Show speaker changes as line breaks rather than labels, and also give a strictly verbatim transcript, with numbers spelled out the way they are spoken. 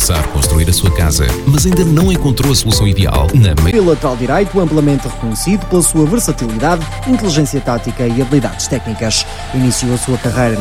pensar construir a sua casa, mas ainda não encontrou a solução ideal? Na
Perfil lateral direito amplamente reconhecido pela sua versatilidade, inteligência tática e habilidades técnicas. Iniciou a sua carreira